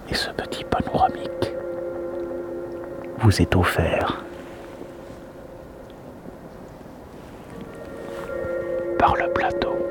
Et ce petit panoramique vous est offert par le plateau.